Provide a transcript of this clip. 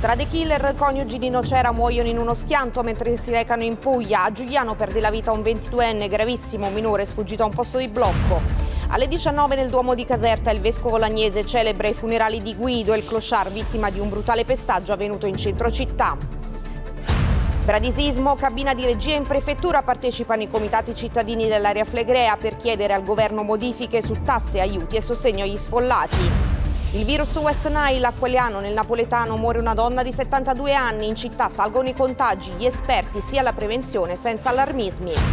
Strade killer, coniugi di Nocera muoiono in uno schianto mentre si recano in Puglia. A Giuliano perde la vita un 22enne, gravissimo, un minore sfuggito a un posto di blocco. Alle 19 nel Duomo di Caserta il vescovo Lagnese celebra i funerali di Guido, il clochard vittima di un brutale pestaggio avvenuto in centro città. Bradisismo, cabina di regia in prefettura, partecipano i comitati cittadini dell'area Flegrea per chiedere al governo modifiche su tasse, aiuti e sostegno agli sfollati. Il virus West Nile, a Queliano nel napoletano muore una donna di 72 anni, in città salgono i contagi, gli esperti sia la prevenzione senza allarmismi.